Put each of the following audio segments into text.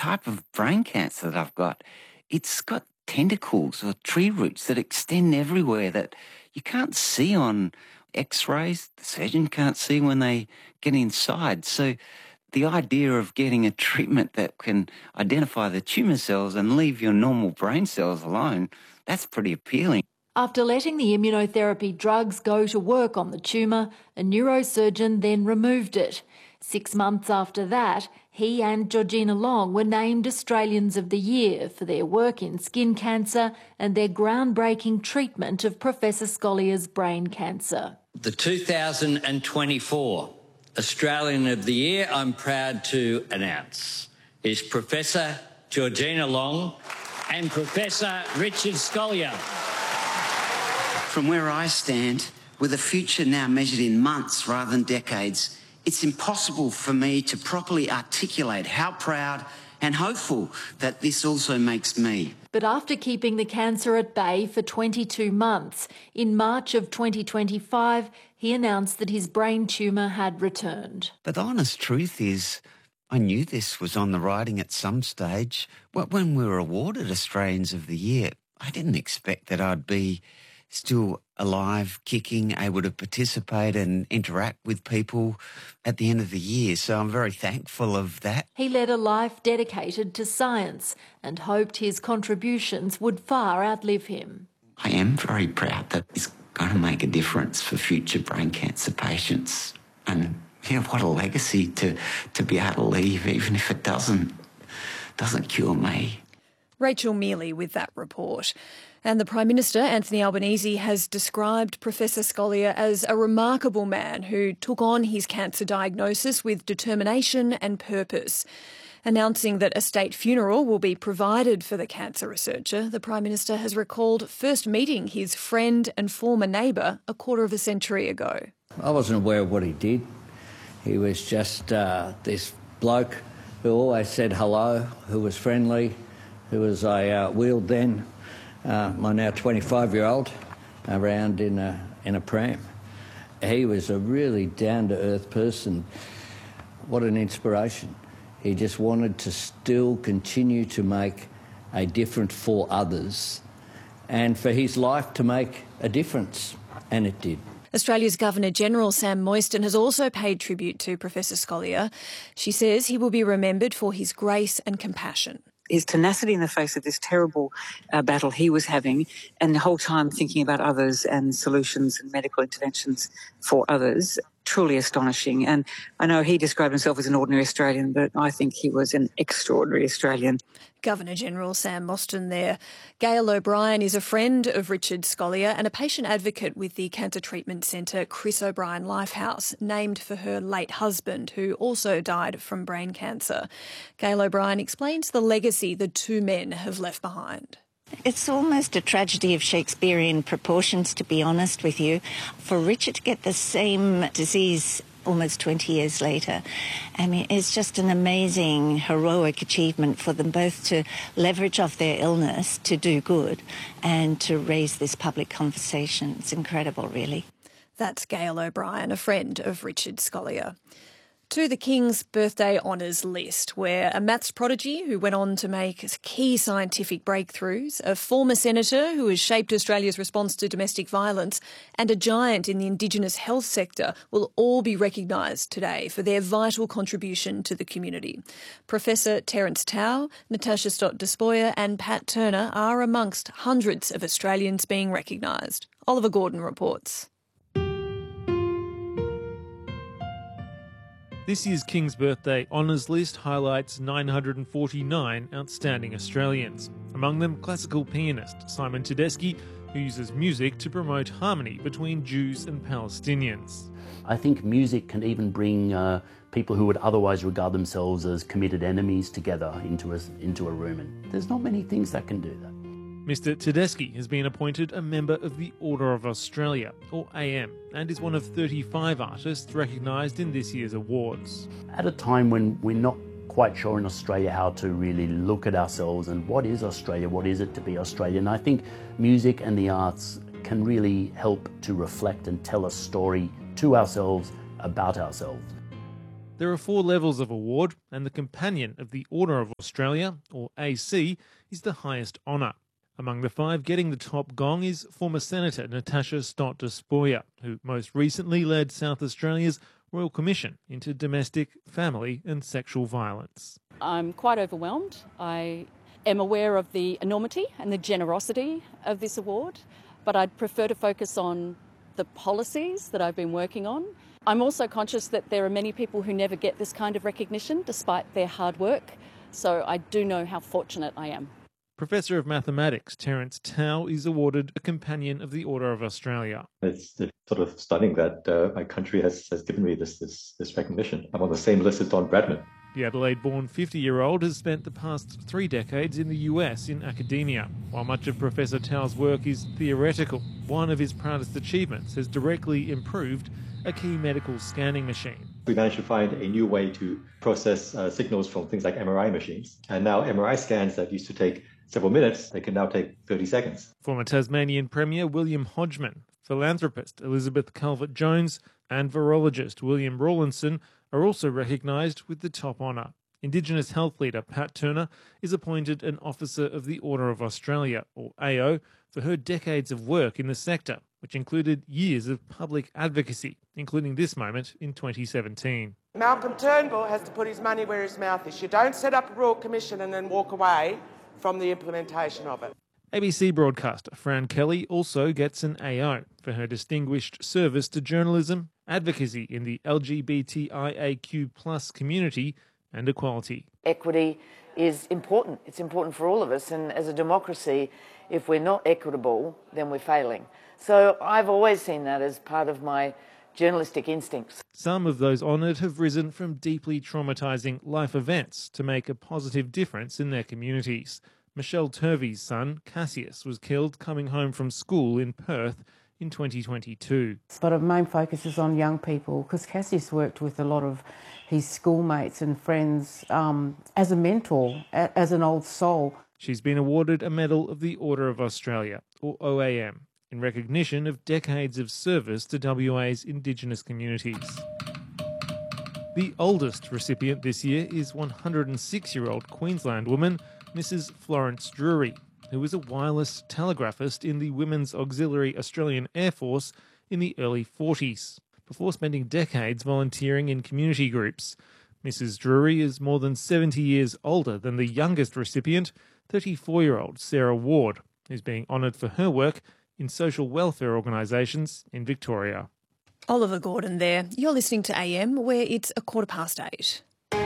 type of brain cancer that I've got, it's got tentacles or tree roots that extend everywhere that you can't see on X-rays. The surgeon can't see when they get inside. So the idea of getting a treatment that can identify the tumour cells and leave your normal brain cells alone, that's pretty appealing. After letting the immunotherapy drugs go to work on the tumour, a neurosurgeon then removed it. 6 months after that, he and Georgina Long were named Australians of the Year for their work in skin cancer and their groundbreaking treatment of Professor Scolier's brain cancer. The 2024 Australian of the Year, I'm proud to announce, is Professor Georgina Long and Professor Richard Scolyer. From where I stand, with a future now measured in months rather than decades, it's impossible for me to properly articulate how proud and hopeful that this also makes me. But after keeping the cancer at bay for 22 months, in March of 2025, he announced that his brain tumour had returned. But the honest truth is, I knew this was on the writing at some stage. When we were awarded Australians of the Year, I didn't expect that I'd be still alive, kicking, able to participate and interact with people at the end of the year. So I'm very thankful of that. He led a life dedicated to science and hoped his contributions would far outlive him. I am very proud that it's going to make a difference for future brain cancer patients. And what a legacy to be able to leave, even if it doesn't cure me. Rachel Mealy with that report. And the Prime Minister, Anthony Albanese, has described Professor Scolyer as a remarkable man who took on his cancer diagnosis with determination and purpose. Announcing that a state funeral will be provided for the cancer researcher, the Prime Minister has recalled first meeting his friend and former neighbour a quarter of a century ago. I wasn't aware of what he did. He was just this bloke who always said hello, who was friendly, who was I wheeled then my now 25-year-old around in a pram. He was a really down-to-earth person. What an inspiration. He just wanted to still continue to make a difference for others and for his life to make a difference, and it did. Australia's Governor-General Sam Moyston has also paid tribute to Professor Scolyer. She says he will be remembered for his grace and compassion. His tenacity in the face of this terrible battle he was having, and the whole time thinking about others and solutions and medical interventions for others, truly astonishing. And I know he described himself as an ordinary Australian, but I think he was an extraordinary Australian. Governor-General Sam Moyston there. Gail O'Brien is a friend of Richard Scolyer and a patient advocate with the cancer treatment centre Chris O'Brien Lifehouse, named for her late husband, who also died from brain cancer. Gail O'Brien explains the legacy the two men have left behind. It's almost a tragedy of Shakespearean proportions, to be honest with you. For Richard to get the same disease almost 20 years later, I mean, it's just an amazing, heroic achievement for them both to leverage off their illness to do good and to raise this public conversation. It's incredible, really. That's Gail O'Brien, a friend of Richard Scolyer. To the King's birthday honours list, where a maths prodigy who went on to make key scientific breakthroughs, a former senator who has shaped Australia's response to domestic violence, and a giant in the Indigenous health sector will all be recognised today for their vital contribution to the community. Professor Terence Tao, Natasha Stott-Despoja and Pat Turner are amongst hundreds of Australians being recognised. Oliver Gordon reports. This year's King's Birthday Honours List highlights 949 outstanding Australians. Among them, classical pianist Simon Tedeschi, who uses music to promote harmony between Jews and Palestinians. I think music can even bring people who would otherwise regard themselves as committed enemies together into a room, and there's not many things that can do that. Mr Tedeschi has been appointed a member of the Order of Australia, or AM, and is one of 35 artists recognised in this year's awards. At a time when we're not quite sure in Australia how to really look at ourselves and what is Australia, what is it to be Australian, I think music and the arts can really help to reflect and tell a story to ourselves about ourselves. There are 4 levels of award, and the Companion of the Order of Australia, or AC, is the highest honour. Among the 5 getting the top gong is former Senator Natasha Stott-Despoja, who most recently led South Australia's Royal Commission into domestic, family and sexual violence. I'm quite overwhelmed. I am aware of the enormity and the generosity of this award, but I'd prefer to focus on the policies that I've been working on. I'm also conscious that there are many people who never get this kind of recognition despite their hard work, so I do know how fortunate I am. Professor of Mathematics Terence Tao is awarded a Companion of the Order of Australia. It's sort of stunning that my country has given me this recognition. I'm on the same list as Don Bradman. The Adelaide-born 50-year-old has spent the past 3 decades in the US in academia. While much of Professor Tao's work is theoretical, one of his proudest achievements has directly improved a key medical scanning machine. We managed to find a new way to process signals from things like MRI machines. And now MRI scans that used to take several minutes, they can now take 30 seconds. Former Tasmanian Premier William Hodgman, philanthropist Elizabeth Calvert-Jones and virologist William Rawlinson are also recognised with the top honour. Indigenous health leader Pat Turner is appointed an Officer of the Order of Australia, or AO, for her decades of work in the sector, which included years of public advocacy, including this moment in 2017. Malcolm Turnbull has to put his money where his mouth is. You don't set up a Royal Commission and then walk away from the implementation of it. ABC broadcaster Fran Kelly also gets an AO for her distinguished service to journalism, advocacy in the LGBTIAQ+ community and equality. Equity is important. It's important for all of us, and as a democracy, if we're not equitable, then we're failing. So I've always seen that as part of my journalistic instincts. Some of those honoured have risen from deeply traumatising life events to make a positive difference in their communities. Michelle Turvey's son, Cassius, was killed coming home from school in Perth in 2022. But our main focus is on young people, because Cassius worked with a lot of his schoolmates and friends as a mentor, as an old soul. She's been awarded a Medal of the Order of Australia, or OAM, in recognition of decades of service to WA's Indigenous communities. The oldest recipient this year is 106-year-old Queensland woman Mrs. Florence Drury, who was a wireless telegraphist in the Women's Auxiliary Australian Air Force in the early 40s, before spending decades volunteering in community groups. Mrs. Drury is more than 70 years older than the youngest recipient, 34-year-old Sarah Ward, who's being honoured for her work in social welfare organisations in Victoria. Oliver Gordon there. You're listening to AM, where it's 8:15.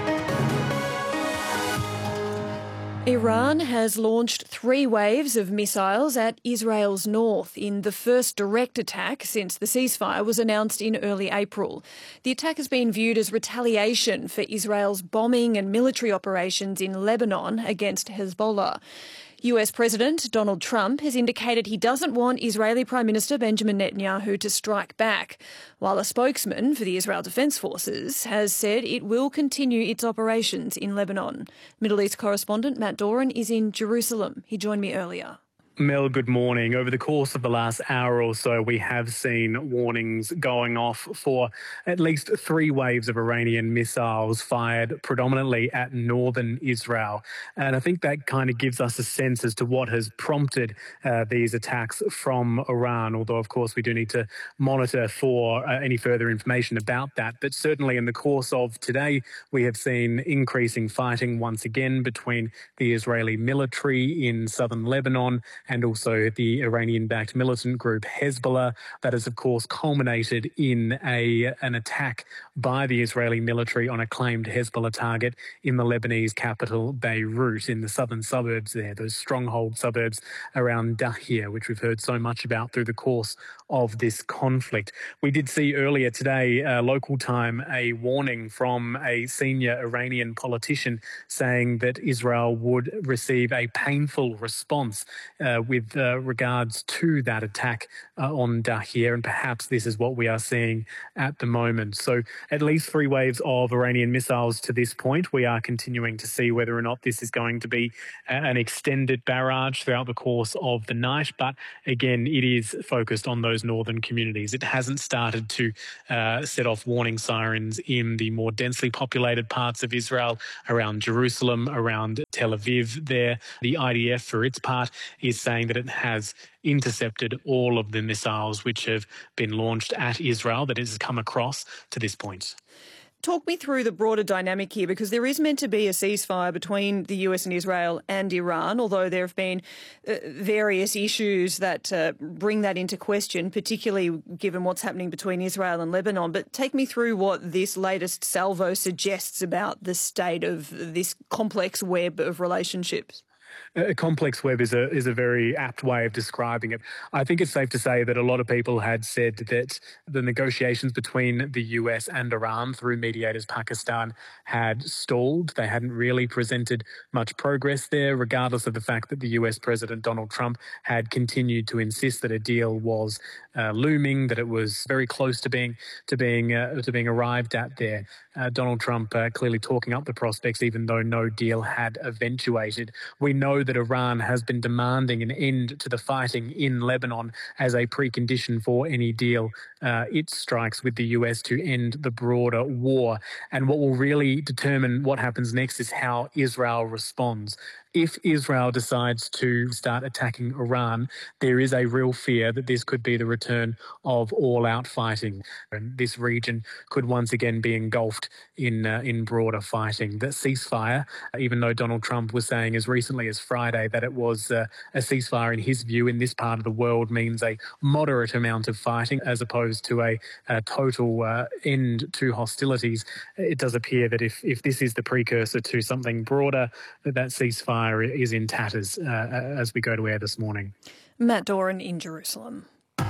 Iran has launched 3 waves of missiles at Israel's north in the first direct attack since the ceasefire was announced in early April. The attack has been viewed as retaliation for Israel's bombing and military operations in Lebanon against Hezbollah. US President Donald Trump has indicated he doesn't want Israeli Prime Minister Benjamin Netanyahu to strike back, while a spokesman for the Israel Defense Forces has said it will continue its operations in Lebanon. Middle East correspondent Matt Doran is in Jerusalem. He joined me earlier. Mel, good morning. Over the course of the last hour or so, we have seen warnings going off for at least 3 waves of Iranian missiles fired predominantly at northern Israel. And I think that kind of gives us a sense as to what has prompted these attacks from Iran, although, of course, we do need to monitor for any further information about that. But certainly in the course of today, we have seen increasing fighting once again between the Israeli military in southern Lebanon and also the Iranian-backed militant group Hezbollah. That has, of course, culminated in an attack by the Israeli military on a claimed Hezbollah target in the Lebanese capital, Beirut, in the southern suburbs there, those stronghold suburbs around Dahia, which we've heard so much about through the course of this conflict. We did see earlier today, local time, a warning from a senior Iranian politician saying that Israel would receive a painful response with regards to that attack on Dahir, and perhaps this is what we are seeing at the moment. So at least 3 waves of Iranian missiles to this point. We are continuing to see whether or not this is going to be an extended barrage throughout the course of the night, but again, it is focused on those northern communities. It hasn't started to set off warning sirens in the more densely populated parts of Israel, around Jerusalem, around Tel Aviv there. The IDF, for its part, is saying that it has intercepted all of the missiles which have been launched at Israel that it has come across to this point. Talk me through the broader dynamic here, because there is meant to be a ceasefire between the US and Israel and Iran, although there have been various issues that bring that into question, particularly given what's happening between Israel and Lebanon. But take me through what this latest salvo suggests about the state of this complex web of relationships. A complex web is a very apt way of describing it. I think it's safe to say that a lot of people had said that the negotiations between the US and Iran through mediators Pakistan had stalled. They hadn't really presented much progress there, regardless of the fact that the US President Donald Trump had continued to insist that a deal was looming, that it was very close to being arrived at there. Donald Trump clearly talking up the prospects, even though no deal had eventuated. We know that Iran has been demanding an end to the fighting in Lebanon as a precondition for any deal it strikes with the US to end the broader war. And what will really determine what happens next is how Israel responds. If Israel decides to start attacking Iran, there is a real fear that this could be the return of all-out fighting. And this region could once again be engulfed in broader fighting. The ceasefire, even though Donald Trump was saying as recently as Friday that it was a ceasefire in his view in this part of the world, means a moderate amount of fighting as opposed to a total end to hostilities. It does appear that if this is the precursor to something broader, that ceasefire is in tatters as we go to air this morning. Matt Doran in Jerusalem.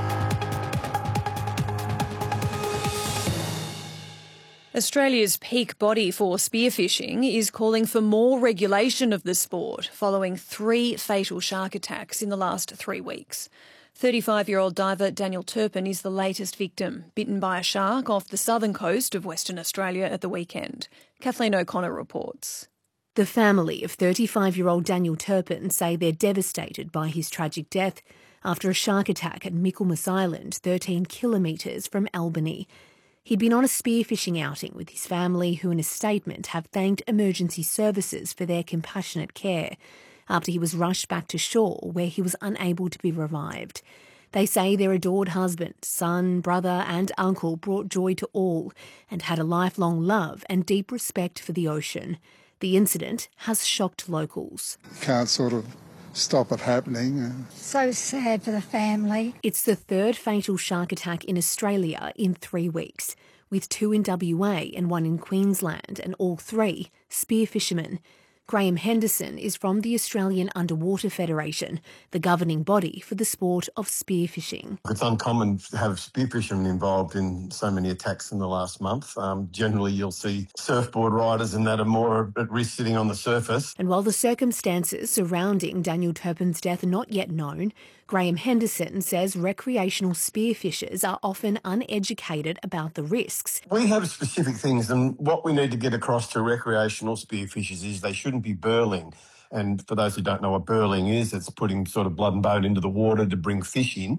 Australia's peak body for spearfishing is calling for more regulation of the sport following 3 fatal shark attacks in the last 3 weeks. 35-year-old diver Daniel Turpin is the latest victim, bitten by a shark off the southern coast of Western Australia at the weekend. Kathleen O'Connor reports. The family of 35-year-old Daniel Turpin say they're devastated by his tragic death after a shark attack at Michaelmas Island, 13 kilometres from Albany. He'd been on a spearfishing outing with his family, who in a statement have thanked emergency services for their compassionate care after he was rushed back to shore where he was unable to be revived. They say their adored husband, son, brother and uncle brought joy to all and had a lifelong love and deep respect for the ocean. The incident has shocked locals. Can't sort of stop it happening. So sad for the family. It's the 3rd fatal shark attack in Australia in 3 weeks, with 2 in WA and 1 in Queensland, and all 3 spearfishermen. Graham Henderson is from the Australian Underwater Federation, the governing body for the sport of spearfishing. It's uncommon to have spearfishermen involved in so many attacks in the last month. Generally, you'll see surfboard riders and that are more at risk sitting on the surface. And while the circumstances surrounding Daniel Turpin's death are not yet known, Graham Henderson says recreational spearfishers are often uneducated about the risks. We have specific things, and what we need to get across to recreational spearfishers is they shouldn't be burling. And for those who don't know what burling is, it's putting sort of blood and bone into the water to bring fish in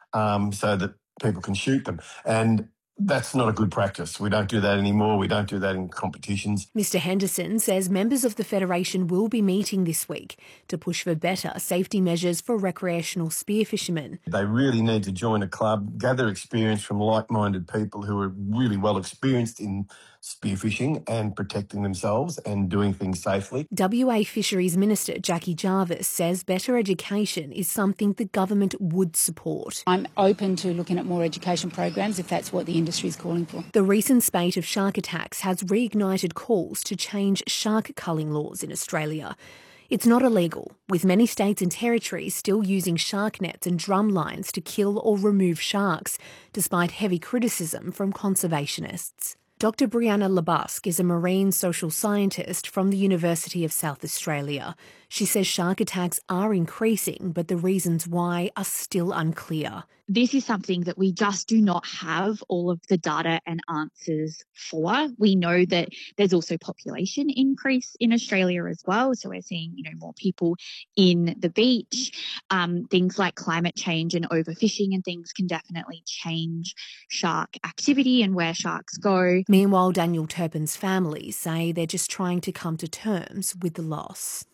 so that people can shoot them. And that's not a good practice. We don't do that anymore. We don't do that in competitions. Mr Henderson says members of the Federation will be meeting this week to push for better safety measures for recreational spearfishermen. They really need to join a club, gather experience from like-minded people who are really well experienced in spearfishing and protecting themselves and doing things safely. WA Fisheries Minister Jackie Jarvis says better education is something the government would support. I'm open to looking at more education programs if that's what the industry is calling for. The recent spate of shark attacks has reignited calls to change shark culling laws in Australia. It's not illegal, with many states and territories still using shark nets and drum lines to kill or remove sharks, despite heavy criticism from conservationists. Dr Brianna Labusk is a marine social scientist from the University of South Australia. She says shark attacks are increasing, but the reasons why are still unclear. This is something that we just do not have all of the data and answers for. We know that there's also population increase in Australia as well. So we're seeing, more people in the beach. Things like climate change and overfishing and things can definitely change shark activity and where sharks go. Meanwhile, Daniel Turpin's family say they're just trying to come to terms with the loss.